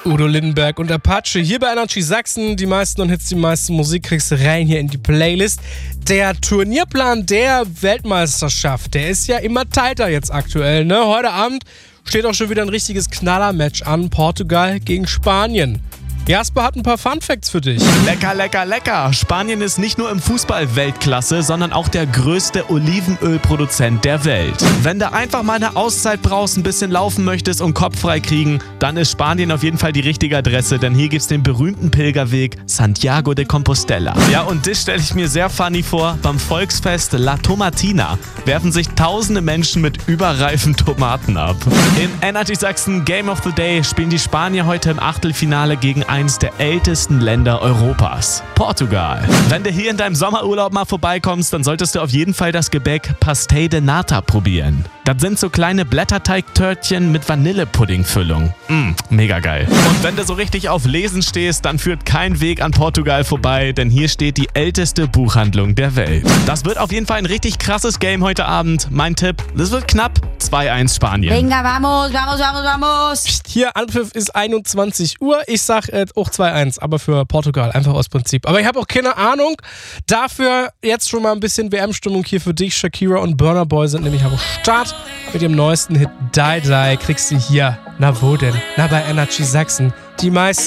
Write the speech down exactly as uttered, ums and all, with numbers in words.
Udo Lindenberg und Apache hier bei Energy Sachsen. Die meisten und Hits, die meiste Musik kriegst du rein hier in die Playlist. Der Turnierplan der Weltmeisterschaft, der ist ja immer tighter jetzt aktuell, ne? Heute Abend steht auch schon wieder ein richtiges Knallermatch an. Portugal gegen Spanien. Jasper hat ein paar Funfacts für dich. Lecker, lecker, lecker. Spanien ist nicht nur im Fußball Weltklasse, sondern auch der größte Olivenölproduzent der Welt. Wenn du einfach mal eine Auszeit brauchst, ein bisschen laufen möchtest und Kopf frei kriegen, dann ist Spanien auf jeden Fall die richtige Adresse, denn hier gibt's den berühmten Pilgerweg Santiago de Compostela. Ja, und das stelle ich mir sehr funny vor. Beim Volksfest La Tomatina werfen sich tausende Menschen mit überreifen Tomaten ab. In Energy Sachsen Game of the Day spielen die Spanier heute im Achtelfinale gegen eines der ältesten Länder Europas, Portugal. Wenn du hier in deinem Sommerurlaub mal vorbeikommst, dann solltest du auf jeden Fall das Gebäck Pastel de Nata probieren. Das sind so kleine Blätterteigtörtchen mit Vanillepuddingfüllung. Mmh, mega geil. Und wenn du so richtig auf Lesen stehst, dann führt kein Weg an Portugal vorbei, denn hier steht die älteste Buchhandlung der Welt. Das wird auf jeden Fall ein richtig krasses Game heute Abend. Mein Tipp, das wird knapp zwei eins Spanien. Venga, vamos, vamos, vamos, vamos. Hier, Anpfiff ist einundzwanzig Uhr. Ich sag äh, auch zwei eins, aber für Portugal, einfach aus Prinzip. Aber ich habe auch keine Ahnung. Dafür jetzt schon mal ein bisschen W M-Stimmung hier für dich. Shakira und Burna Boy sind nämlich am Start mit dem neuesten Hit Die Die. Kriegst du hier. Na wo denn? Na bei Energy Sachsen. Die meisten